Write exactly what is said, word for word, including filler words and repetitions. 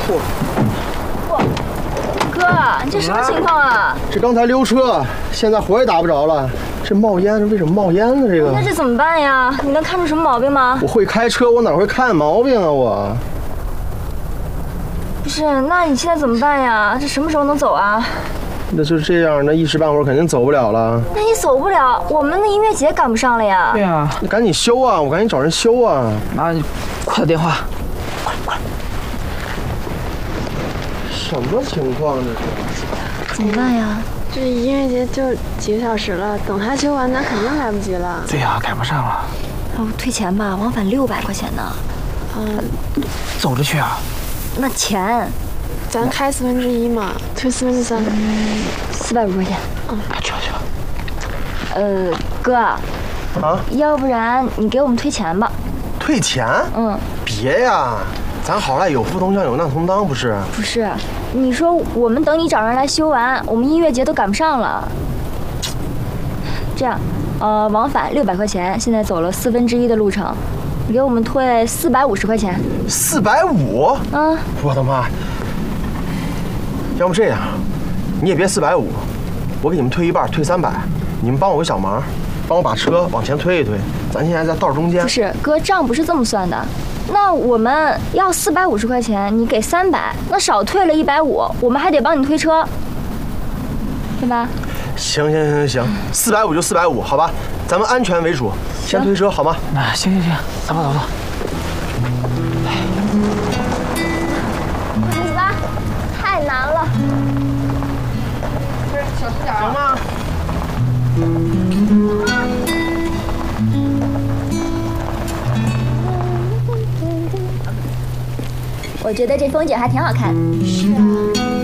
嚯！ 哇，哥，你这什么情况啊？ 这刚才溜车，现在火也打不着了。这冒烟，为什么冒烟呢？这个那这怎么办呀？你能看出什么毛病吗？ 我会开车，我哪会看毛病啊？我不是，那你现在怎么办呀？这什么时候能走啊？ 那就这样，那一时半会儿肯定走不了了。 那你走不了，我们的音乐节赶不上了呀。 对呀， 你赶紧修啊！我赶紧找人修啊！ 妈，你快打电话，快快！ 什么情况这是？ 怎么办呀？ 这音乐节就几个小时了，等他修完，咱肯定来不及了。 对呀，赶不上了。 哦，退钱吧，往返六百块钱呢。 嗯， 走着去啊？ 那钱， 咱开四分之一嘛，退四分之三， 四百五十块钱。 嗯， 去吧去吧。 呃，哥，啊，要不然你给我们退钱吧。 退钱？ 嗯， 别呀，咱好赖有福同享，有难同当，不是？ 不是，你说我们等你找人来修完，我们音乐节都赶不上了。这样，呃，往返六百块钱，现在走了四分之一的路程，你给我们退四百五十块钱。 四百五？ 嗯， 我的妈！要不这样，你也别四百五，我给你们退一半，退三百，你们帮我个小忙，帮我把车往前推一推，咱现在在道中间。 不是，哥，账不是这么算的。那我们要四百五十块钱，你给三百，那少退了一百五，我们还得帮你推车，对吧？ 行行行行，四百五就四百五，好吧？咱们安全为主，先推车好吗？ 那行行行，走吧走吧。 你吧，太难了。 不是，小心点啊！ 行吗？ 我觉得这风景还挺好看。 是啊。